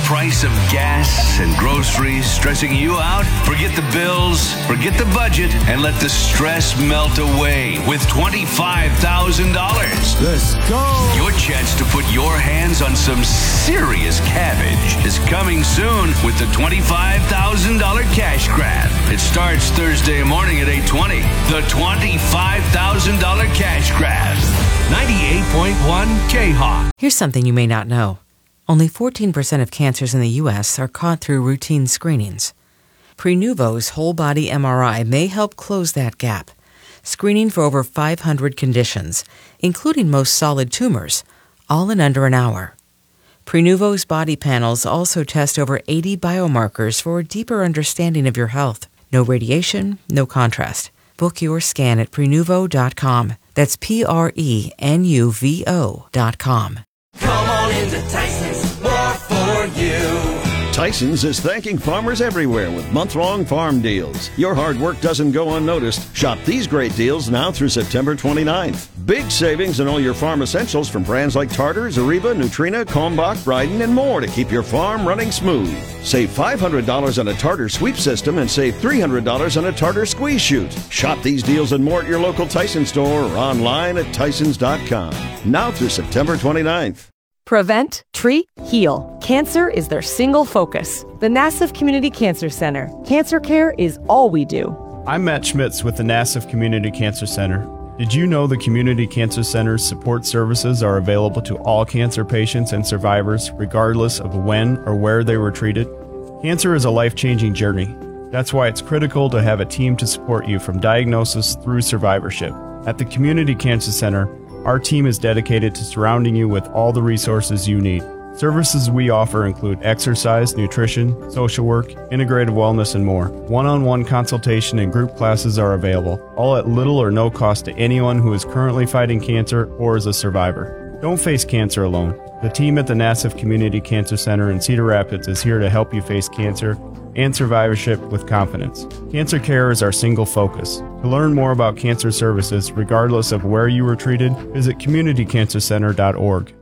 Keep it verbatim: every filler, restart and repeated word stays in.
price of gas and groceries stressing you out? Forget the bills, forget the budget, and let the stress melt away with twenty-five thousand dollars. Let's go! Your chance to put your hands on some serious cabbage is coming soon with the twenty-five thousand dollars cash grab. It starts Thursday morning at eight twenty. The twenty-five thousand dollars cash grab. ninety-eight point one K-Hawk. Here's something you may not know. Only fourteen percent of cancers in the U S are caught through routine screenings. Prenuvo's whole-body M R I may help close that gap, screening for over five hundred conditions, including most solid tumors, all in under an hour. Prenuvo's body panels also test over eighty biomarkers for a deeper understanding of your health. No radiation, no contrast. Book your scan at Prenuvo dot com. That's P R E N U V O dot com. Come on into Tyson's, more for you. Tyson's is thanking farmers everywhere with month-long farm deals. Your hard work doesn't go unnoticed. Shop these great deals now through September twenty-ninth. Big savings in all your farm essentials from brands like Tartar, Zariba, Nutrina, Kalmbach, Bryden, and more to keep your farm running smooth. Save five hundred dollars on a Tartar sweep system and save three hundred dollars on a Tartar squeeze chute. Shop these deals and more at your local Tyson store or online at Tysons dot com. Now through September twenty-ninth. Prevent, treat, heal. Cancer is their single focus. The Nassau Community Cancer Center. Cancer care is all we do. I'm Matt Schmitz with the Nassau Community Cancer Center. Did you know the Community Cancer Center's support services are available to all cancer patients and survivors, regardless of when or where they were treated? Cancer is a life-changing journey. That's why it's critical to have a team to support you from diagnosis through survivorship. At the Community Cancer Center, our team is dedicated to surrounding you with all the resources you need. Services we offer include exercise, nutrition, social work, integrated wellness, and more. One-on-one consultation and group classes are available, all at little or no cost to anyone who is currently fighting cancer or is a survivor. Don't face cancer alone. The team at the Nassau Community Cancer Center in Cedar Rapids is here to help you face cancer and survivorship with confidence. Cancer care is our single focus. To learn more about cancer services, regardless of where you were treated, visit community cancer center dot org.